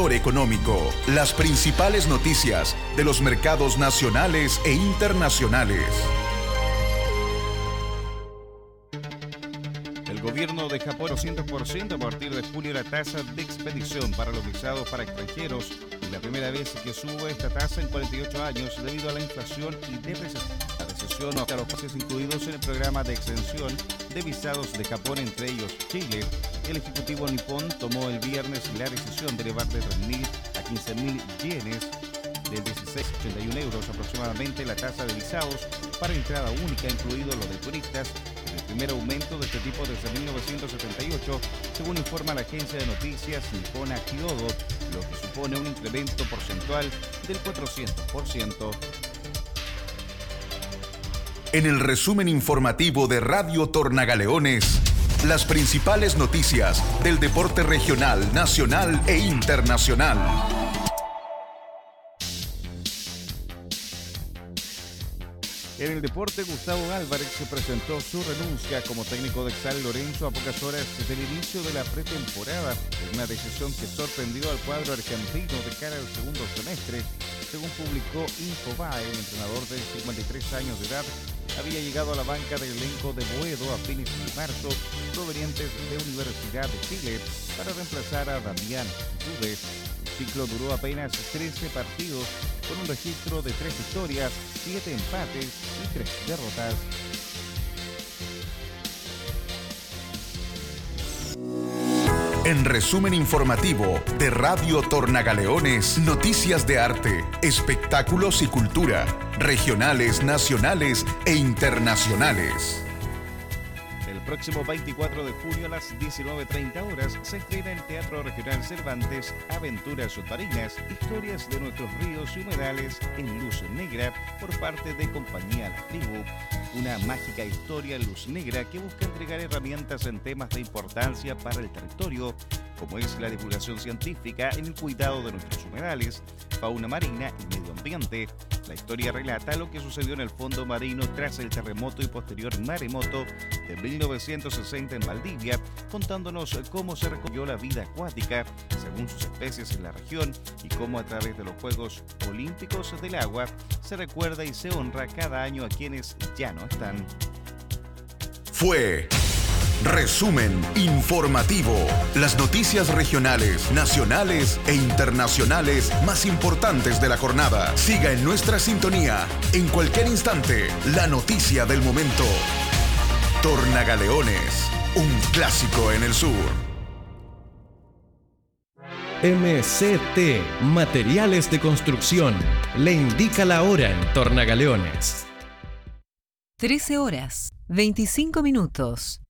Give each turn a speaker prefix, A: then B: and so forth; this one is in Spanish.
A: Económico, las principales noticias de los mercados nacionales e internacionales.
B: El gobierno de Japón 200% a partir de julio la tasa de expedición para los visados para extranjeros. Es la primera vez que sube esta tasa en 48 años debido a la inflación y depreciación. La recesión a los países incluidos en el programa de exención de visados de Japón, entre ellos Chile. El ejecutivo nipón tomó el viernes la decisión de elevar de 3.000 a 15.000 yenes, de 16,81 euros aproximadamente, la tasa de visados para entrada única, incluidos los de turistas, en el primer aumento de este tipo desde 1978, según informa la agencia de noticias Nippon Kyodo, lo que supone un incremento porcentual del 400%.
A: En el resumen informativo de Radio Tornagaleones, las principales noticias del deporte regional, nacional e internacional.
B: En el deporte, Gustavo Álvarez se presentó su renuncia como técnico de San Lorenzo a pocas horas del inicio de la pretemporada, una decisión que sorprendió al cuadro argentino de cara al segundo semestre. Según publicó Infobae, el entrenador de 53 años de edad había llegado a la banca del elenco de Boedo a fines de marzo, provenientes de Universidad de Chile, para reemplazar a Damián Dudes. El ciclo duró apenas 13 partidos, con un registro de 3 victorias, 7 empates y 3 derrotas.
A: En resumen informativo de Radio Tornagaleones, noticias de arte, espectáculos y cultura, regionales, nacionales e internacionales.
B: El próximo 24 de junio a las 19:30 horas se estrena en el Teatro Regional Cervantes Aventuras Submarinas, historias de nuestros ríos y humedales en luz negra por parte de Compañía La Tribu. Una mágica historia en luz negra que busca entregar herramientas en temas de importancia para el territorio, como es la divulgación científica en el cuidado de nuestros humedales, fauna marina y medio ambiente. La historia relata lo que sucedió en el fondo marino tras el terremoto y posterior maremoto de 1960 en Valdivia, contándonos cómo se recogió la vida acuática según sus especies en la región y cómo a través de los Juegos Olímpicos del Agua se recuerda y se honra cada año a quienes ya no están.
A: Fue resumen informativo. Las noticias regionales, nacionales e internacionales más importantes de la jornada. Siga en nuestra sintonía. En cualquier instante, la noticia del momento. Tornagaleones, un clásico en el sur.
C: MCT, Materiales de Construcción, le indica la hora en Tornagaleones.
D: 13 horas, 25 minutos.